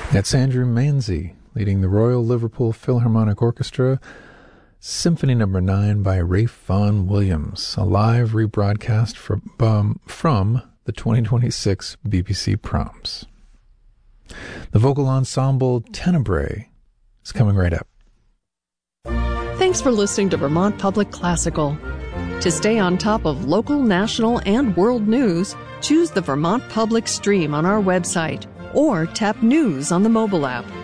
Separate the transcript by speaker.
Speaker 1: That's Andrew Manzi leading the Royal Liverpool Philharmonic Orchestra, Symphony No. 9 by Ralph Vaughan Williams, a live rebroadcast from the 2026 BBC Proms. The vocal ensemble Tenebrae is coming right up.
Speaker 2: Thanks for listening to Vermont Public Classical. To stay on top of local, national, and world news, choose the Vermont Public stream on our website or tap News on the mobile app.